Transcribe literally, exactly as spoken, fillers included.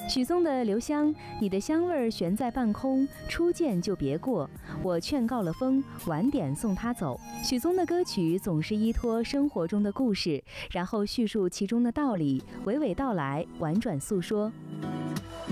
许嵩的《留香》，你的香味儿悬在半空，初见就别过。我劝告了风，晚点送他走。许嵩的歌曲总是依托生活中的故事，然后叙述其中的道理，娓娓道来，婉转诉说。